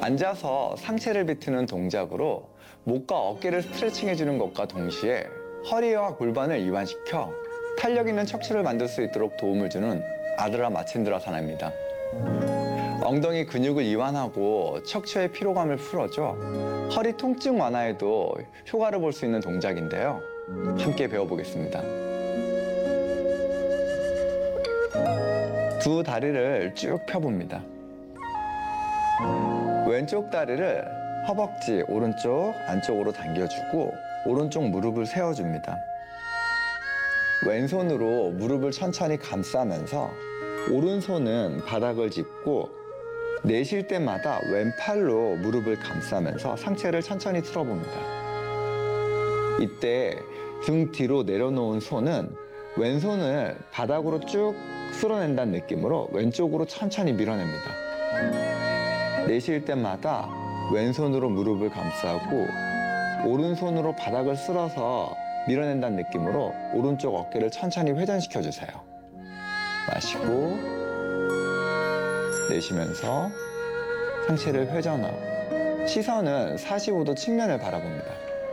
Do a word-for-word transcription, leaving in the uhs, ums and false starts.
앉아서 상체를 비트는 동작으로 목과 어깨를 스트레칭해주는 것과 동시에 허리와 골반을 이완시켜 탄력 있는 척추를 만들 수 있도록 도움을 주는 아드라 마친드라사나입니다. 엉덩이 근육을 이완하고 척추의 피로감을 풀어줘 허리 통증 완화에도 효과를 볼 수 있는 동작인데요. 함께 배워보겠습니다. 두 다리를 쭉 펴봅니다. 왼쪽 다리를 허벅지 오른쪽 안쪽으로 당겨주고 오른쪽 무릎을 세워줍니다. 왼손으로 무릎을 천천히 감싸면서 오른손은 바닥을 짚고 내쉴 때마다 왼팔로 무릎을 감싸면서 상체를 천천히 틀어봅니다. 이때 등 뒤로 내려놓은 손은 왼손을 바닥으로 쭉 쓸어낸다는 느낌으로 왼쪽으로 천천히 밀어냅니다. 내쉴 때마다 왼손으로 무릎을 감싸고 오른손으로 바닥을 쓸어서 밀어낸다는 느낌으로 오른쪽 어깨를 천천히 회전시켜 주세요. 마시고 내쉬면서 상체를 회전하고 시선은 사십오 도 측면을 바라봅니다.